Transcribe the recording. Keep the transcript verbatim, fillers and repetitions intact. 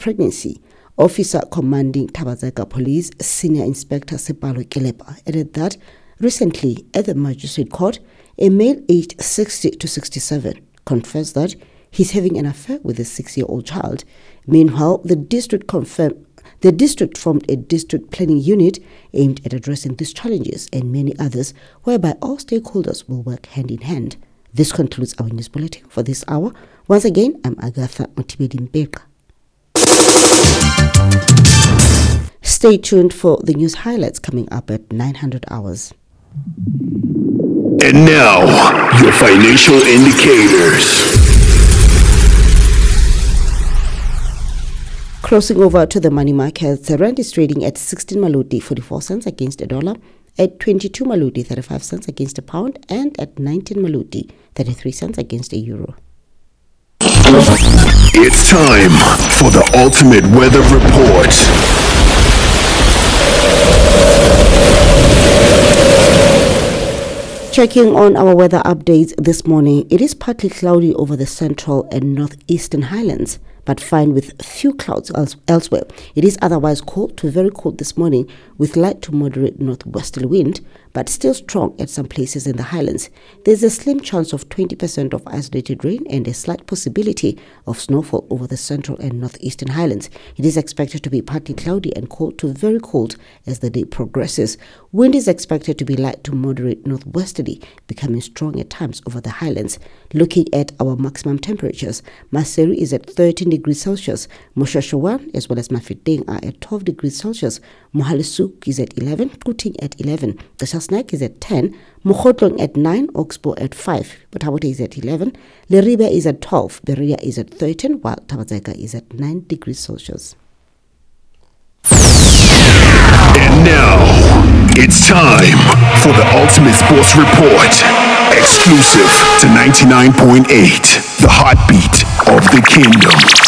pregnancy. Officer commanding Thaba-Tseka Police, Senior Inspector Sepalo Kelepa, added that recently at the magistrate court, a male aged sixty to sixty-seven confessed that he's having an affair with a six-year-old child. Meanwhile, the district confirmed the district formed a district planning unit aimed at addressing these challenges and many others, whereby all stakeholders will work hand in hand. This concludes our news bulletin for this hour. Once again, I'm Agatha Motibedi-Mpeka. Stay tuned for the news highlights coming up at nine hundred hours. And now, your financial indicators. Crossing over to the money markets, the rand is trading at sixteen Maluti forty-four cents against a dollar, at twenty-two Maluti thirty-five cents against a pound, and at nineteen Maluti thirty-three cents against a euro. It's time for the ultimate weather report. Checking on our weather updates this morning, it is partly cloudy over the central and northeastern highlands, but fine with few clouds else- elsewhere. It is otherwise cold to very cold this morning with light to moderate northwesterly wind, but still strong at some places in the highlands. There's a slim chance of twenty percent of isolated rain and a slight possibility of snowfall over the central and northeastern highlands. It is expected to be partly cloudy and cold to very cold as the day progresses. Wind is expected to be light to moderate northwesterly, becoming strong at times over the highlands. Looking at our maximum temperatures, Maseru is at thirteen degrees Celsius, Moshashawan as well as Mafeteng are at twelve degrees Celsius, Mohale's-Hoek is at eleven, Kuting at eleven, Gashasnak is at ten, Mokhotlong at nine, Oxbow at five, Botabote is at eleven, Leribe is at twelve, Berea is at thirteen, while Thaba-Tseka is at nine degrees Celsius. And now, it's time for the Ultimate Sports Report, exclusive to ninety-nine point eight, the heartbeat of the kingdom.